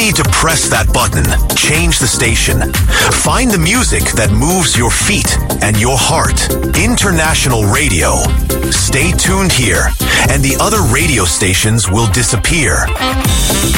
need to press that button. Change the station. Find the music that moves your feet and your heart. International Radio. Stay tuned here, and the other radio stations will disappear.